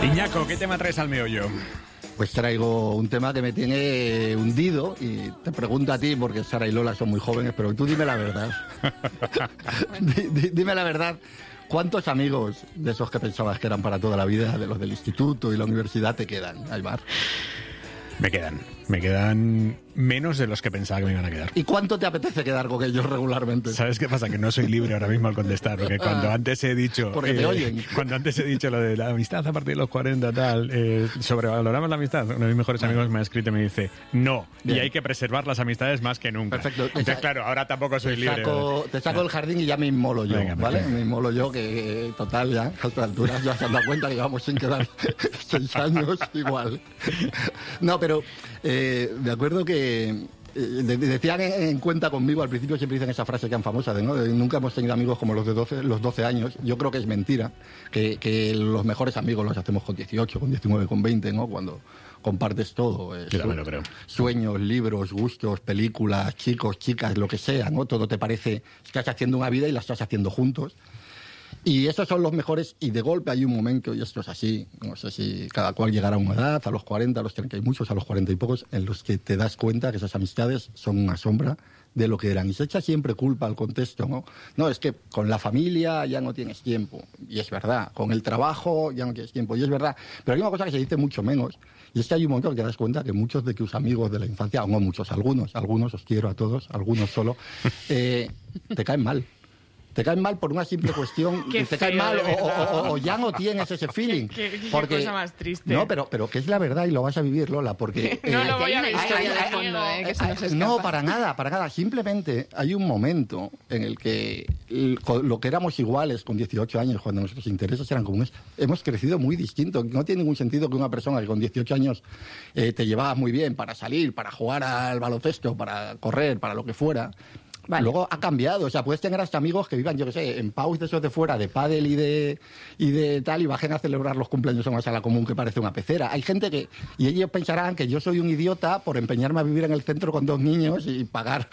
Iñaco, ¿qué tema traes al meollo? Pues traigo un tema que me tiene hundido y te pregunto a ti, porque Sara y Lola son muy jóvenes, pero tú dime la verdad. Dime la verdad. ¿Cuántos amigos de esos que pensabas que eran para toda la vida, de los del instituto y la universidad, te quedan, Aimar? Me quedan menos de los que pensaba que me iban a quedar. ¿Y cuánto te apetece quedar con ellos regularmente? ¿Sabes qué pasa? Que no soy libre ahora mismo al contestar, porque cuando antes he dicho... Porque te oyen. Cuando antes he dicho lo de la amistad a partir de los 40, tal, sobrevaloramos la amistad, uno de mis mejores amigos me ha escrito y me dice, no, bien, y hay que preservar las amistades más que nunca. Perfecto. Entonces, claro, ahora tampoco soy libre. Te saco del jardín y ya me inmolo yo, venga, ¿vale? perfecto. Me inmolo yo, que total, ya a estas alturas ya se han dado cuenta que llevamos sin quedar 6 años igual. No, pero me acuerdo que decían en cuenta conmigo, al principio siempre dicen esa frase tan famosa de, ¿no? Nunca hemos tenido amigos como los de 12 años. Yo creo que es mentira, que los mejores amigos los hacemos con 18, con 19, con 20, ¿no? Cuando compartes todo. Yo también lo creo. Sueños, libros, gustos, películas, chicos, chicas, lo que sea, ¿no? Todo te parece, estás haciendo una vida y la estás haciendo juntos. Y esos son los mejores, y de golpe hay un momento, y esto es así, no sé si cada cual llegará a una edad, a los 40, a los 30 y muchos, a los 40 y pocos, en los que te das cuenta que esas amistades son una sombra de lo que eran. Y se echa siempre culpa al contexto, ¿no? No, es que con la familia ya no tienes tiempo, y es verdad, con el trabajo ya no tienes tiempo, y es verdad. Pero hay una cosa que se dice mucho menos, y es que hay un momento que te das cuenta que muchos de tus amigos de la infancia, o no muchos, algunos os quiero a todos, algunos solo, te caen mal. Te caen mal por una simple cuestión, Qué te caen feo, mal ¿verdad? o ya no tienes ese feeling. Qué porque, cosa más triste. No, pero que es la verdad y lo vas a vivir, Lola, porque... No lo Aquí voy hay a una ver. historia de fondo, que se nos escapa. No, para nada. Simplemente hay un momento en el que lo que éramos iguales con 18 años, cuando nuestros intereses eran comunes, hemos crecido muy distinto. No tiene ningún sentido que una persona que con 18 años te llevaba muy bien para salir, para jugar al baloncesto, para correr, para lo que fuera... Vale. Luego ha cambiado, o sea, puedes tener hasta amigos que vivan, yo qué sé, en paus de esos de fuera, de pádel y de tal, y bajen a celebrar los cumpleaños en una sala común que parece una pecera. Hay gente que, y ellos pensarán que yo soy un idiota por empeñarme a vivir en el centro con 2 niños y pagar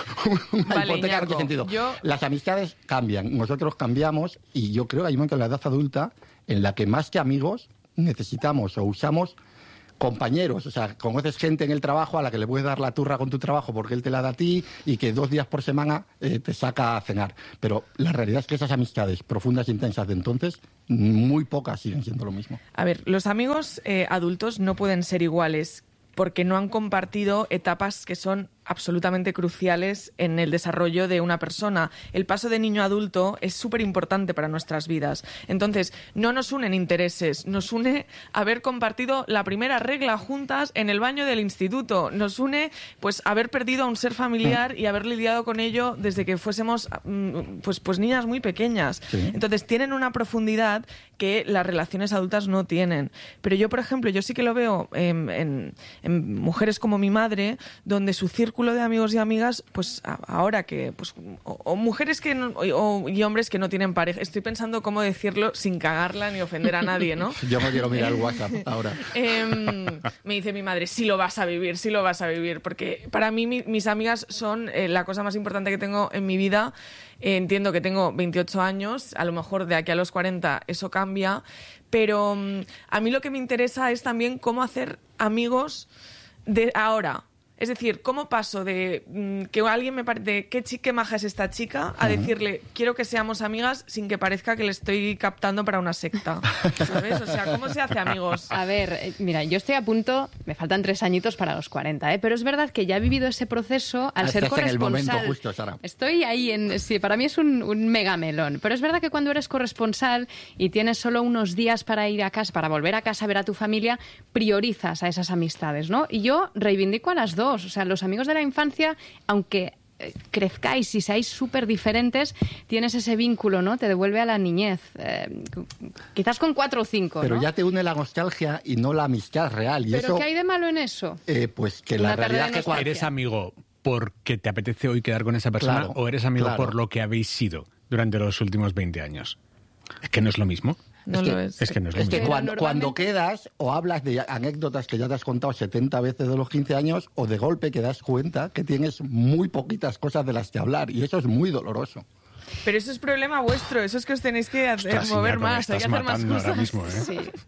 una hipoteca. ¿En qué sentido? Las amistades cambian, nosotros cambiamos, y yo creo que hay un momento en la edad adulta en la que más que amigos necesitamos o usamos compañeros, o sea, conoces gente en el trabajo a la que le puedes dar la turra con tu trabajo porque él te la da a ti y que 2 días por semana te saca a cenar. Pero la realidad es que esas amistades profundas e intensas de entonces, muy pocas siguen siendo lo mismo. A ver, los amigos adultos no pueden ser iguales porque no han compartido etapas que son absolutamente cruciales en el desarrollo de una persona. El paso de niño a adulto es súper importante para nuestras vidas. Entonces, no nos unen intereses, nos une haber compartido la primera regla juntas en el baño del instituto, nos une pues haber perdido a un ser familiar y haber lidiado con ello desde que fuésemos pues niñas muy pequeñas. Sí. Entonces, tienen una profundidad que las relaciones adultas no tienen. Pero yo, por ejemplo, yo sí que lo veo en mujeres como mi madre, donde su círculo de amigos y amigas, pues ahora que, pues, o mujeres que no, y hombres que no tienen pareja. Estoy pensando cómo decirlo sin cagarla ni ofender a nadie, ¿no? Yo me quiero mirar el WhatsApp ahora. Me dice mi madre, sí lo vas a vivir, porque para mí mis amigas son la cosa más importante que tengo en mi vida. Entiendo que tengo 28 años, a lo mejor de aquí a los 40 eso cambia, pero a mí lo que me interesa es también cómo hacer amigos de ahora. Es decir, ¿cómo paso de que alguien me parece qué maja es esta chica a decirle quiero que seamos amigas sin que parezca que le estoy captando para una secta? ¿Sabes? O sea, ¿cómo se hace amigos? A ver, mira, yo estoy a punto, me faltan 3 añitos para los 40, pero es verdad que ya he vivido ese proceso al ser corresponsal. En el momento justo, Sara. Estoy ahí sí, para mí es un mega melón, pero es verdad que cuando eres corresponsal y tienes solo unos días para ir a casa, para volver a casa a ver a tu familia, priorizas a esas amistades, ¿no? Y yo reivindico a las dos. O sea, los amigos de la infancia, aunque crezcáis y seáis súper diferentes, tienes ese vínculo, ¿no? Te devuelve a la niñez. Quizás con 4 o 5, pero ¿no? ya te une la nostalgia y no la amistad real. Y ¿pero eso, qué hay de malo en eso? Pues que la realidad es que ¿eres amigo porque te apetece hoy quedar con esa persona, claro, o eres amigo por lo que habéis sido durante los últimos 20 años? Es que no es lo mismo. No lo es. Es que no es lo mismo. Es que cuando quedas o hablas de anécdotas que ya te has contado 70 veces de los 15 años, o de golpe que das cuenta que tienes muy poquitas cosas de las que hablar, y eso es muy doloroso. Pero eso es problema vuestro, eso es que os tenéis que mover más, hay que hacer más cosas. Ahora mismo, ¿eh? Sí.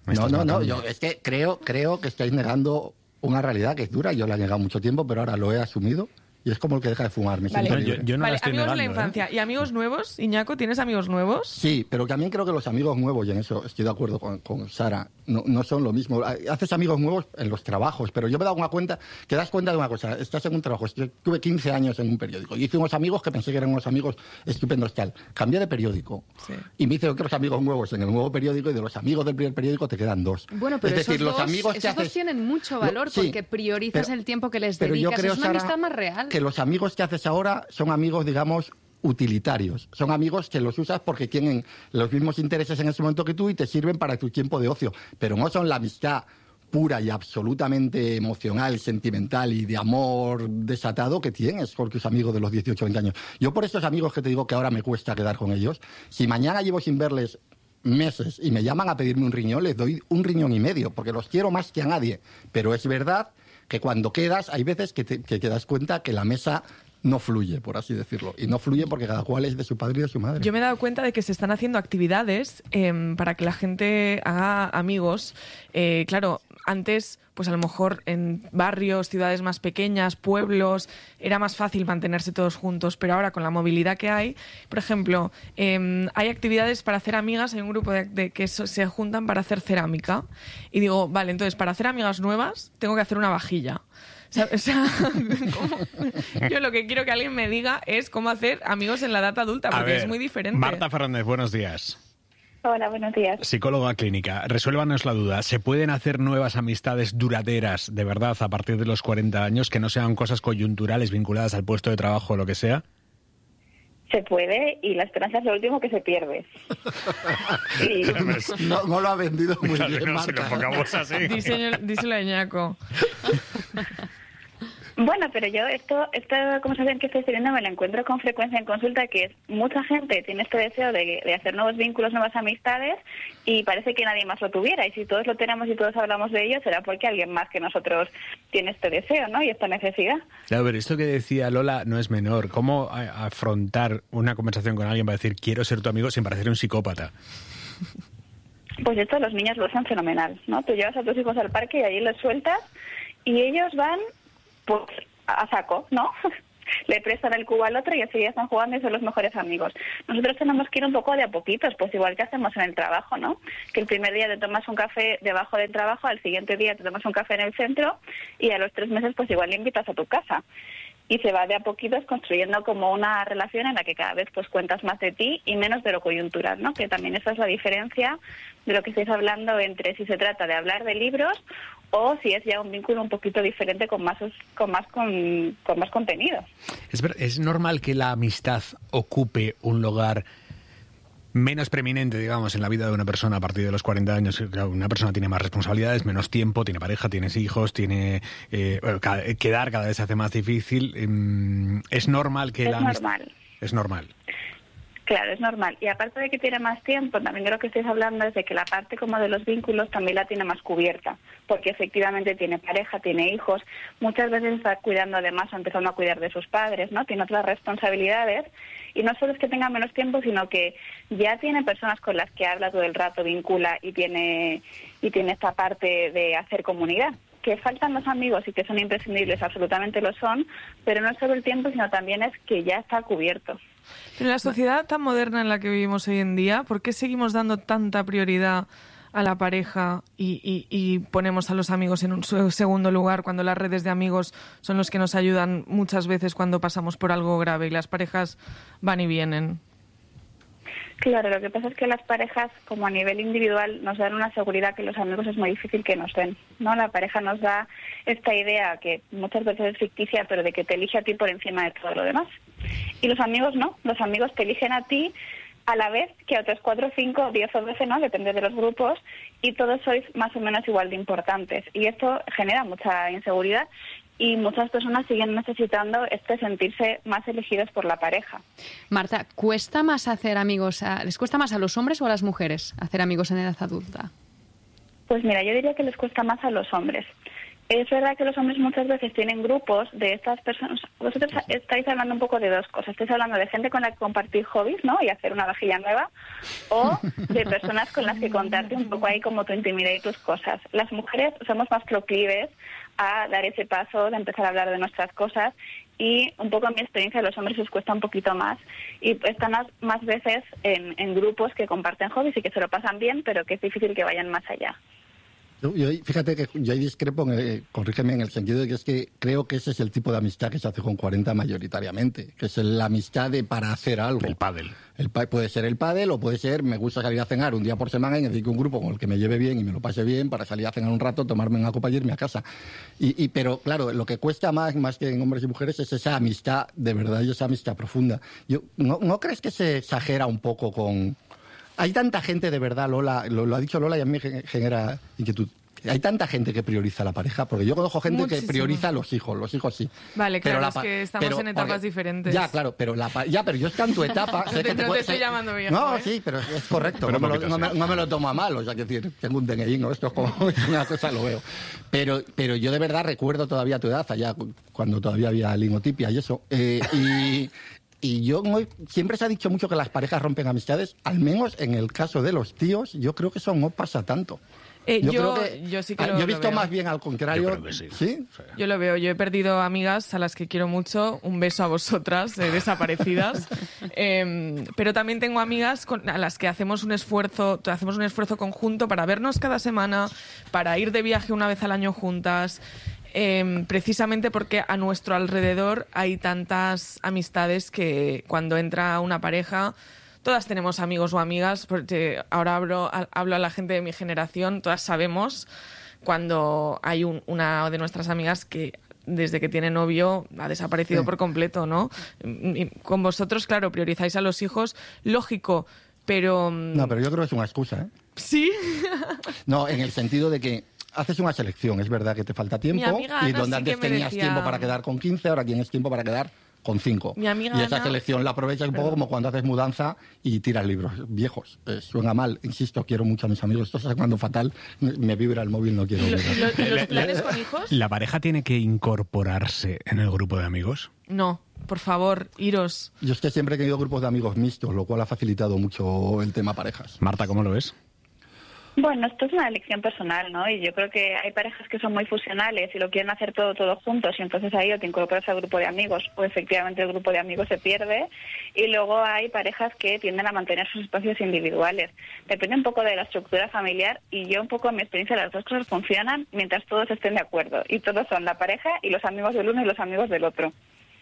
No, yo es que creo que estáis negando una realidad que es dura. Yo la he negado mucho tiempo, pero ahora lo he asumido. Y es como el que deja de fumar. Yo no la estoy amigos negando, de la infancia. ¿Y amigos nuevos? Iñaco, ¿tienes amigos nuevos? Sí, pero también creo que los amigos nuevos, y en eso estoy de acuerdo con Sara, no son lo mismo. Haces amigos nuevos en los trabajos, pero yo me he dado cuenta de una cosa. Estás en un trabajo. Yo tuve 15 años en un periódico y hice unos amigos que pensé que eran unos amigos estupendos tal. Cambié de periódico y me hice otros amigos nuevos en el nuevo periódico y de los amigos del primer periódico te quedan 2. Bueno, pero es decir, esos los amigos esos dos tienen mucho valor porque priorizas el tiempo que les dedicas. Yo creo, es una Sara, amistad más real. Que los amigos que haces ahora son amigos, digamos, utilitarios. Son amigos que los usas porque tienen los mismos intereses en ese momento que tú y te sirven para tu tiempo de ocio. Pero no son la amistad pura y absolutamente emocional, sentimental y de amor desatado que tienes con tus amigos de los 18 o 20 años. Yo por esos amigos que te digo que ahora me cuesta quedar con ellos, si mañana llevo sin verles meses y me llaman a pedirme un riñón, les doy 1,5 riñones, porque los quiero más que a nadie. Pero es verdad que cuando quedas, hay veces que te das cuenta que la mesa no fluye, por así decirlo. Y no fluye porque cada cual es de su padre y de su madre. Yo me he dado cuenta de que se están haciendo actividades para que la gente haga amigos. Claro, antes, pues a lo mejor en barrios, ciudades más pequeñas, pueblos, era más fácil mantenerse todos juntos, pero ahora con la movilidad que hay, por ejemplo, hay actividades para hacer amigas, hay un grupo de que se juntan para hacer cerámica. Y digo, vale, entonces para hacer amigas nuevas tengo que hacer una vajilla. O sea, yo lo que quiero que alguien me diga es cómo hacer amigos en la edad adulta, porque es muy diferente. Marta Fernández, buenos días. Hola, buenos días. Psicóloga clínica, resuélvanos la duda. ¿Se pueden hacer nuevas amistades duraderas, de verdad, a partir de los 40 años, que no sean cosas coyunturales vinculadas al puesto de trabajo o lo que sea? Se puede, y la esperanza es lo último que se pierde. Sí. No lo ha vendido muy bien, Marta. Si lo pongamos así. Díselo a Iñaco. Bueno, pero yo esta conversación que estoy teniendo me la encuentro con frecuencia en consulta, que es mucha gente tiene este deseo de hacer nuevos vínculos, nuevas amistades, y parece que nadie más lo tuviera. Y si todos lo tenemos y todos hablamos de ello, será porque alguien más que nosotros tiene este deseo, ¿no? Y esta necesidad. Claro, pero esto que decía Lola no es menor. ¿Cómo afrontar una conversación con alguien para decir quiero ser tu amigo sin parecer un psicópata? Pues esto los niños lo hacen fenomenal, ¿no? Tú llevas a tus hijos al parque y allí los sueltas y ellos van pues a saco, ¿no? Le prestan el cubo al otro y así ya están jugando y son los mejores amigos. Nosotros tenemos que ir un poco de a poquitos, pues igual que hacemos en el trabajo, ¿no? Que el primer día te tomas un café debajo del trabajo, al siguiente día te tomas un café en el centro y a los 3 meses pues igual le invitas a tu casa. Y se va de a poquitos construyendo como una relación en la que cada vez pues cuentas más de ti y menos de lo coyuntural, ¿no? Que también esa es la diferencia de lo que estáis hablando entre si se trata de hablar de libros o si es ya un vínculo un poquito diferente con más contenido. ¿Es normal que la amistad ocupe un lugar menos preeminente, digamos, en la vida de una persona a partir de los 40 años? Una persona tiene más responsabilidades, menos tiempo, tiene pareja, tienes hijos, quedar cada vez se hace más difícil. ¿Es normal que la amistad... Es normal. Claro, es normal. Y aparte de que tiene más tiempo, también de lo que estáis hablando es de que la parte como de los vínculos también la tiene más cubierta, porque efectivamente tiene pareja, tiene hijos, muchas veces está cuidando además o empezando a cuidar de sus padres, ¿no? Tiene otras responsabilidades y no solo es que tenga menos tiempo, sino que ya tiene personas con las que habla todo el rato, vincula y tiene esta parte de hacer comunidad. Que faltan los amigos y que son imprescindibles, absolutamente lo son, pero no es solo el tiempo, sino también es que ya está cubierto. Pero en la sociedad tan moderna en la que vivimos hoy en día, ¿por qué seguimos dando tanta prioridad a la pareja y ponemos a los amigos en un segundo lugar cuando las redes de amigos son los que nos ayudan muchas veces cuando pasamos por algo grave y las parejas van y vienen? Claro, lo que pasa es que las parejas, como a nivel individual, nos dan una seguridad que los amigos es muy difícil que nos den, ¿no? La pareja nos da esta idea que muchas veces es ficticia, pero de que te elige a ti por encima de todo lo demás. Y los amigos no, los amigos te eligen a ti a la vez que a otros 4, 5, 10 o 12, ¿no? Depende de los grupos, y todos sois más o menos igual de importantes. Y esto genera mucha inseguridad y muchas personas siguen necesitando sentirse más elegidos por la pareja. Marta, ¿cuesta más hacer amigos? ¿Les cuesta más a los hombres o a las mujeres hacer amigos en edad adulta? Pues mira, yo diría que les cuesta más a los hombres. Es verdad que los hombres muchas veces tienen grupos de estas personas. Vosotros estáis hablando un poco de dos cosas. Estáis hablando de gente con la que compartir hobbies, ¿no? Y hacer una vajilla nueva. O de personas con las que contarte un poco ahí como tu intimidad y tus cosas. Las mujeres somos más proclives a dar ese paso de empezar a hablar de nuestras cosas. Y un poco en mi experiencia, a los hombres les cuesta un poquito más. Y están más veces en grupos que comparten hobbies y que se lo pasan bien, pero que es difícil que vayan más allá. Fíjate que yo ahí discrepo, corrígeme, en el sentido de que es que creo que ese es el tipo de amistad que se hace con 40 mayoritariamente, que es la amistad de para hacer algo. El pádel. Puede ser el pádel o puede ser me gusta salir a cenar un día por semana y necesito un grupo con el que me lleve bien y me lo pase bien para salir a cenar un rato, tomarme una copa y irme a casa. Pero claro, lo que cuesta más que en hombres y mujeres es esa amistad de verdad y esa amistad profunda. ¿No crees que se exagera un poco con...? Hay tanta gente de verdad, Lola, lo ha dicho Lola y a mí me genera inquietud. Hay tanta gente que prioriza la pareja, porque yo conozco gente que prioriza a los hijos sí. Vale, claro, es que estamos en etapas diferentes. Ya, claro, pero yo estoy en tu etapa. No te estoy llamando viejo. No, sí, pero es correcto, pero no me lo tomo a mal, o sea, que decir, tengo un DNI, ¿no? Esto es como una cosa, lo veo. Pero yo de verdad recuerdo todavía tu edad, allá cuando todavía había linotipia y eso, y yo siempre se ha dicho mucho que las parejas rompen amistades, al menos en el caso de los tíos, yo creo que eso no pasa tanto. Yo sí que yo he visto lo veo. más bien al contrario. Yo creo que sí. ¿Sí? Yo lo veo. Yo he perdido amigas a las que quiero mucho. Un beso a vosotras, desaparecidas. Pero también tengo amigas a las que hacemos un esfuerzo conjunto para vernos cada semana, para ir de viaje una vez al año juntas. Precisamente porque a nuestro alrededor hay tantas amistades que cuando entra una pareja, todas tenemos amigos o amigas, porque ahora hablo a la gente de mi generación, todas sabemos cuando hay una de nuestras amigas que desde que tiene novio ha desaparecido por completo, ¿no? Y con vosotros, claro, priorizáis a los hijos, lógico, pero... No, pero yo creo que es una excusa, ¿eh? ¿Sí? No, en el sentido de que haces una selección, es verdad que te falta tiempo, y donde antes tenías tiempo para quedar con 15, ahora tienes tiempo para quedar con 5. Mi amiga y esa Ana... selección la aprovechas un poco como cuando haces mudanza y tiras libros viejos. Suena mal, insisto, quiero mucho a mis amigos. Esto está sonando fatal, me vibra el móvil, no quiero. ¿Y los planes con hijos? ¿La pareja tiene que incorporarse en el grupo de amigos? No, por favor, iros. Yo es que siempre he tenido grupos de amigos mixtos, lo cual ha facilitado mucho el tema parejas. Marta, ¿cómo lo ves? Bueno, esto es una elección personal, ¿no? Y yo creo que hay parejas que son muy fusionales y lo quieren hacer todo juntos, y entonces ahí o te incorporas al grupo de amigos o efectivamente el grupo de amigos se pierde, y luego hay parejas que tienden a mantener sus espacios individuales. Depende un poco de la estructura familiar, y yo un poco en mi experiencia las dos cosas funcionan mientras todos estén de acuerdo, y todos son la pareja y los amigos del uno y los amigos del otro.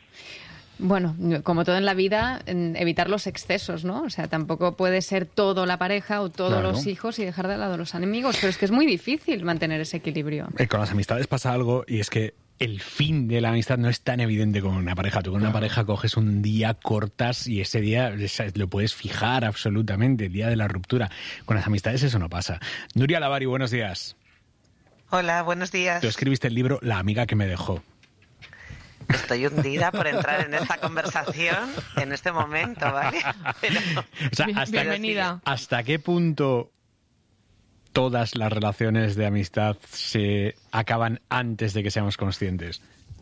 Bueno, como todo en la vida, evitar los excesos, ¿no? O sea, tampoco puede ser todo la pareja o todos los hijos y dejar de lado los enemigos, pero es que es muy difícil mantener ese equilibrio. Con las amistades pasa algo, y es que el fin de la amistad no es tan evidente como una pareja. Tú con una pareja coges un día, cortas, y ese día lo puedes fijar absolutamente, el día de la ruptura. Con las amistades eso no pasa. Nuria Lavari, buenos días. Hola, buenos días. Tú escribiste el libro La amiga que me dejó. Estoy hundida por entrar en esta conversación en este momento, ¿vale? Pero, o sea, bienvenida. ¿Hasta qué punto todas las relaciones de amistad se acaban antes de que seamos conscientes?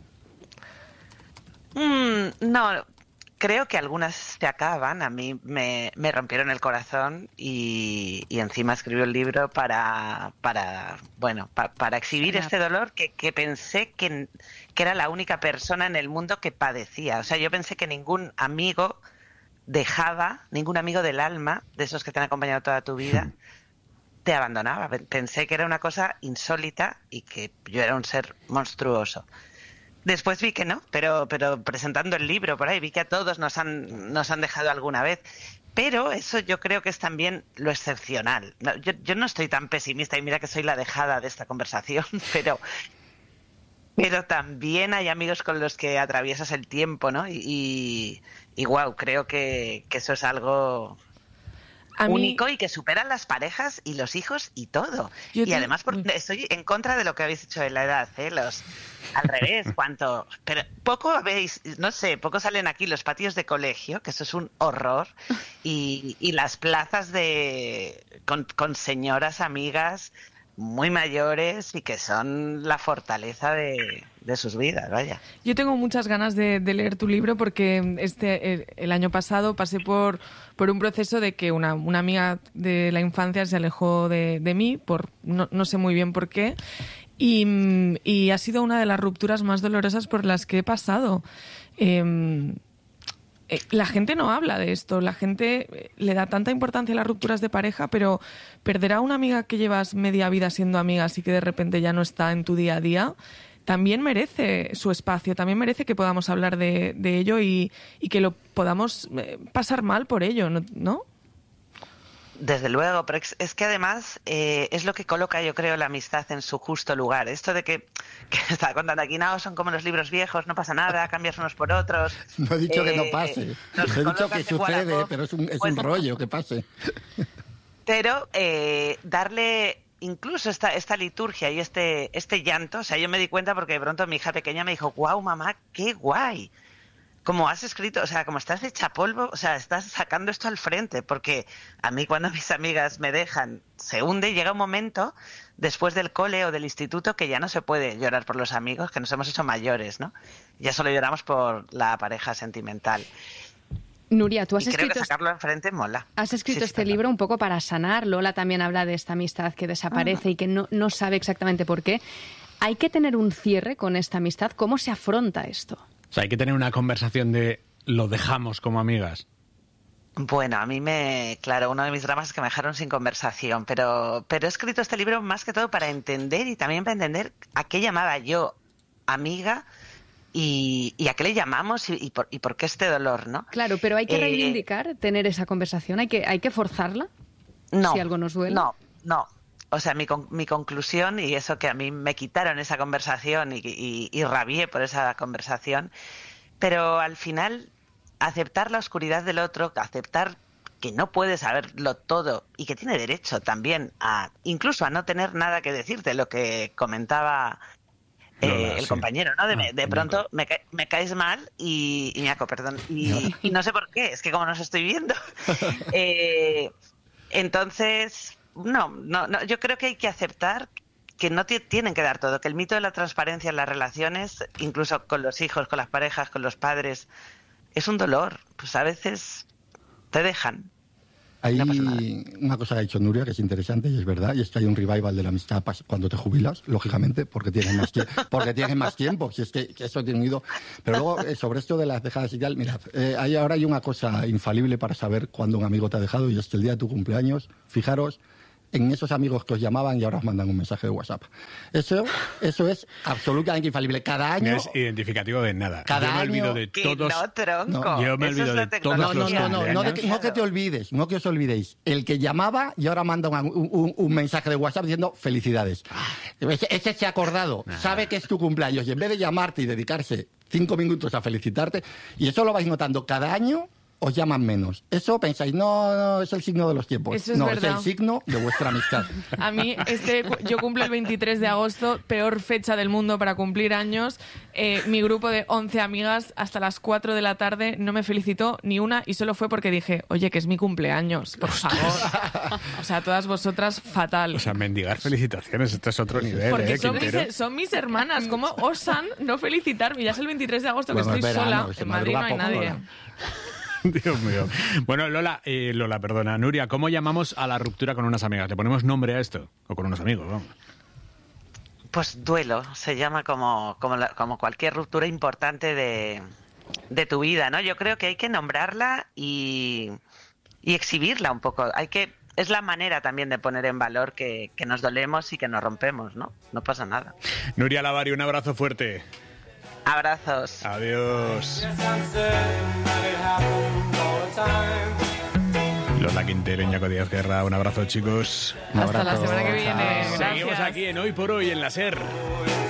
No, creo que algunas se acaban. A mí me rompieron el corazón y encima escribió el libro para exhibir este dolor que pensé que era la única persona en el mundo que padecía. O sea, yo pensé que ningún amigo del alma, de esos que te han acompañado toda tu vida, te abandonaba. Pensé que era una cosa insólita y que yo era un ser monstruoso. Después vi que no, pero presentando el libro por ahí vi que a todos nos han dejado alguna vez. Pero eso yo creo que es también lo excepcional. Yo no estoy tan pesimista, y mira que soy la dejada de esta conversación, pero también hay amigos con los que atraviesas el tiempo, ¿no? Y wow, creo que eso es algo único y que superan las parejas y los hijos y todo. Y además estoy en contra de lo que habéis dicho de la edad, ¿eh? Al revés, pero poco salen aquí los patios de colegio, que eso es un horror, y las plazas con señoras amigas muy mayores y que son la fortaleza de sus vidas, vaya. Yo tengo muchas ganas de leer tu libro porque el año pasado pasé por un proceso de que una amiga de la infancia se alejó de mí, no sé muy bien por qué, y ha sido una de las rupturas más dolorosas por las que he pasado. La gente no habla de esto, la gente le da tanta importancia a las rupturas de pareja, pero perder a una amiga que llevas media vida siendo amigas y que de repente ya no está en tu día a día, también merece su espacio, también merece que podamos hablar de ello y que lo podamos pasar mal por ello, ¿no? Desde luego, pero es que además es lo que coloca, yo creo, la amistad en su justo lugar. Esto de que estaba contando aquí, no, son como los libros viejos, no pasa nada, cambias unos por otros. No he dicho que no pase, he dicho que sucede, pero es un rollo que pase. Pero darle incluso esta liturgia y este llanto, o sea, yo me di cuenta porque de pronto mi hija pequeña me dijo, guau, mamá, qué guay. Como has escrito, o sea, como estás hecha polvo, o sea, estás sacando esto al frente, porque a mí cuando mis amigas me dejan, se hunde y llega un momento después del cole o del instituto que ya no se puede llorar por los amigos, que nos hemos hecho mayores, ¿no? Ya solo lloramos por la pareja sentimental. Nuria, tú has creo escrito... que sacarlo al frente mola. Has escrito Sí, este claro. libro un poco para sanar. Lola también habla de esta amistad que desaparece y que no sabe exactamente por qué. ¿Hay que tener un cierre con esta amistad? ¿Cómo se afronta esto? O sea, hay que tener una conversación de lo dejamos como amigas. Bueno, a mí claro, uno de mis dramas es que me dejaron sin conversación, pero he escrito este libro más que todo para entender y también para entender a qué llamaba yo amiga y a qué le llamamos y por qué este dolor, ¿no? Claro, pero hay que reivindicar, tener esa conversación, hay que forzarla No, si algo nos duele. No. O sea, mi conclusión, y eso que a mí me quitaron esa conversación y rabié por esa conversación, pero al final aceptar la oscuridad del otro, aceptar que no puede saberlo todo y que tiene derecho también incluso a no tener nada que decirte, lo que comentaba el compañero, ¿no? De pronto me caes mal y Iñaco, perdón, y no sé por qué, es que como nos estoy viendo. Entonces... No, yo creo que hay que aceptar que no tienen que dar todo, que el mito de la transparencia en las relaciones, incluso con los hijos, con las parejas, con los padres, es un dolor. Pues a veces te dejan. Hay No pasa nada. una cosa que ha dicho Nuria que es interesante y es verdad, y es que hay un revival de la amistad cuando te jubilas, lógicamente, porque tienes más tiempo, si es que eso tiene unido. Pero luego, sobre esto de las dejadas y tal, mirad, ahora hay una cosa infalible para saber cuándo un amigo te ha dejado, y es que el día de tu cumpleaños, fijaros en esos amigos que os llamaban y ahora os mandan un mensaje de WhatsApp. Eso es absolutamente infalible. Cada año... No es identificativo de nada. Cada Yo me olvido año- de Que todos... no, tronco. No, yo me Eso olvido es la de todos No, los cumpleaños. no que te olvides, no que os olvidéis. El que llamaba y ahora manda un mensaje de WhatsApp diciendo felicidades. Ese se ha acordado, sabe que es tu cumpleaños y en vez de llamarte y dedicarse 5 minutos a felicitarte, y eso lo vais notando cada año, os llaman menos. Eso pensáis, no, es el signo de los tiempos. Eso es no, verdad. es el signo de vuestra amistad. A mí, yo cumplo el 23 de agosto, peor fecha del mundo para cumplir años. Mi grupo de 11 amigas hasta las 4 de la tarde no me felicitó ni una y solo fue porque dije, oye, que es mi cumpleaños, por favor. O sea, todas vosotras, fatal. O sea, mendigar felicitaciones, esto es otro nivel, Porque Quintero? son mis hermanas, ¿cómo osan no felicitarme? Ya es el 23 de agosto que Bueno, estoy es verano, sola, se en Madrid no madruga hay poco, nadie. ¿verdad? Dios mío. Bueno, Lola, perdona. Nuria, ¿cómo llamamos a la ruptura con unas amigas? ¿Le ponemos nombre a esto? O con unos amigos, vamos. Pues duelo, se llama como cualquier ruptura importante de tu vida, ¿no? Yo creo que hay que nombrarla y exhibirla un poco. Es la manera también de poner en valor que nos dolemos y que nos rompemos, ¿no? No pasa nada. Nuria Lavari, un abrazo fuerte. Abrazos. Adiós. Lola Quintero, Iñaco Díaz Guerra, un abrazo, chicos. Un Hasta la abrazo. semana que viene. Chao. Gracias. Seguimos aquí en Hoy por Hoy en la SER.